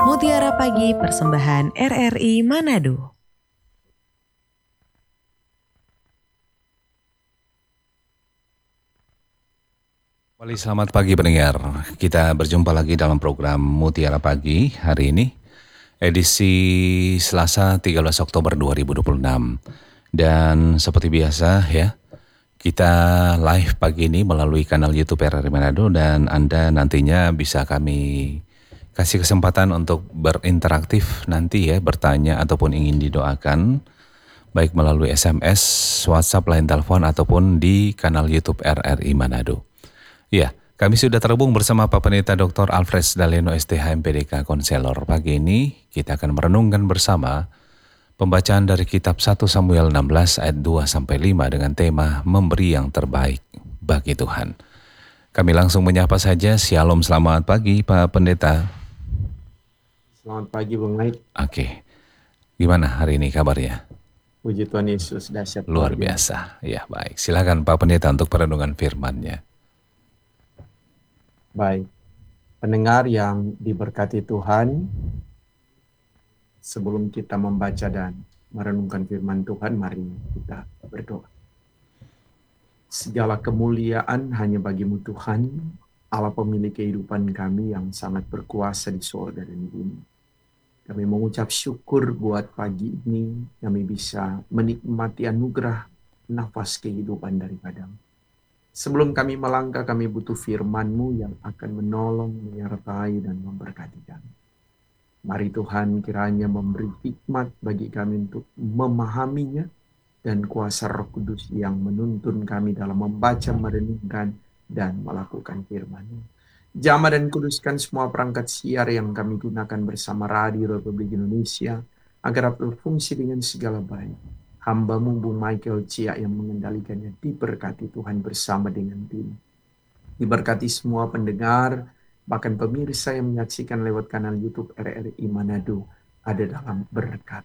Mutiara Pagi Persembahan RRI Manado. Kembali selamat pagi pendengar. Kita berjumpa lagi dalam program Mutiara Pagi hari ini, edisi Selasa 13 Oktober 2026. Dan seperti biasa ya, kita live pagi ini melalui kanal YouTube RRI Manado dan Anda nantinya bisa kami kasih kesempatan untuk berinteraktif nanti ya, bertanya ataupun ingin didoakan baik melalui SMS, WhatsApp, line telepon ataupun di kanal YouTube RRI Manado. Ya, kami sudah terhubung bersama Pak Pendeta Dr. Alfred Daleno STH MPDK Konselor. Pagi ini kita akan merenungkan bersama pembacaan dari kitab 1 Samuel 16 ayat 2 sampai 5 dengan tema memberi yang terbaik bagi Tuhan. Kami langsung menyapa saja. Shalom, selamat pagi Pak Pendeta. Selamat pagi Bung Mike. Oke, gimana hari ini kabarnya? Puji Tuhan Yesus, dahsyat Luar biasa. Ya, baik. Silakan Pak Pendeta untuk perenungan firman-Nya. Baik, pendengar yang diberkati Tuhan, sebelum kita membaca dan merenungkan firman Tuhan, mari kita berdoa. Segala kemuliaan hanya bagimu Tuhan, Allah pemilik kehidupan kami yang sangat berkuasa di surga dan di bumi. Kami mengucap syukur buat pagi ini, kami bisa menikmati anugerah nafas kehidupan daripadamu. Sebelum kami melangkah, kami butuh firman-Mu yang akan menolong, menyertai, dan memberkati kami. Mari Tuhan kiranya memberi hikmat bagi kami untuk memahaminya, dan kuasa Roh Kudus yang menuntun kami dalam membaca, merenungkan, dan melakukan firman-Mu. Jamah dan kuduskan semua perangkat siar yang kami gunakan bersama Radio Republik Indonesia, agar berfungsi dengan segala baik. Hamba-Mu Bung Michael Cia yang mengendalikannya, diberkati Tuhan bersama dengan tim. Diberkati semua pendengar, bahkan pemirsa yang menyaksikan lewat kanal YouTube RRI Manado, ada dalam berkat